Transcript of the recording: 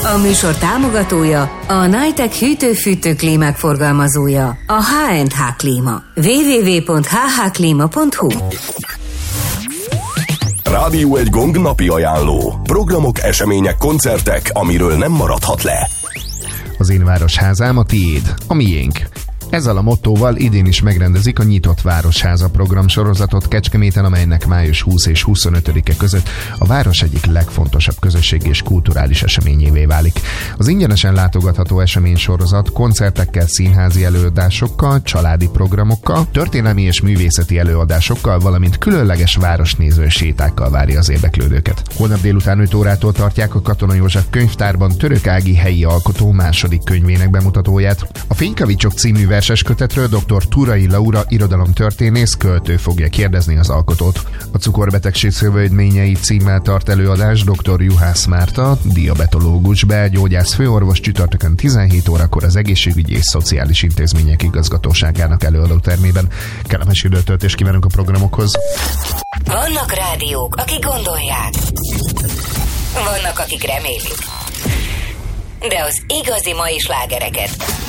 A műsor támogatója a Nitec hűtő-fűtő klímák forgalmazója, a H&H Klíma. www.hhklima.hu. Rádió egy Gong napi ajánló. Programok, események, koncertek, amiről nem maradhat le. Az én városházám a tiéd, a miénk. Ezzel a mottóval idén is megrendezik a Nyitott Városháza programsorozatot Kecskeméten, amelynek május 20 és 25-e között a város egyik legfontosabb közösségi és kulturális eseményévé válik. Az ingyenesen látogatható eseménysorozat koncertekkel, színházi előadásokkal, családi programokkal, történelmi és művészeti előadásokkal, valamint különleges városnéző sétákkal várja az érdeklődőket. Holnap délután 5 órától tartják a Katona József könyvtárban Török Ági helyi alkotó második könyvének bemutatóját. A Fénykavicsok című verses kötetről dr. Turai Laura irodalomtörténész költő fogja kérdezni az alkotót. A cukorbetegség szövődményei címmel tart előadás dr. Juhász Márta, diabetológus, belgyógyász főorvos csütörtökön 17 órakor az Egészségügyi és Szociális Intézmények Igazgatóságának előadótermében. Kellemes időtöltést kívánunk a programokhoz. Vannak rádiók, akik gondolják. Vannak, akik remélik. De az igazi mai slágereket